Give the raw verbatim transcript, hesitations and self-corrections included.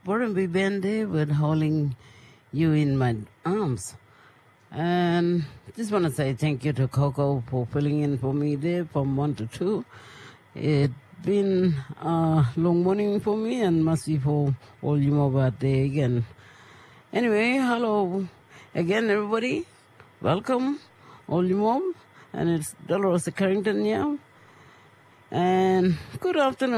wouldn't be been there with holding you in my arms. And just want to say thank you to Coco for filling in for me there from one to two. It's been a long morning for me and must be for all you mob out there again. Anyway, hello again, everybody. Welcome, all you mob. And it's Dolores Carrington here. And good afternoon.